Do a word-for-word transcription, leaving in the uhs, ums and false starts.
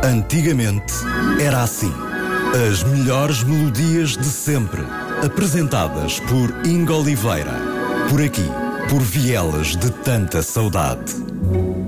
Antigamente era assim. As melhores melodias de sempre, apresentadas por Ingo Oliveira. Por aqui, por vielas de tanta saudade.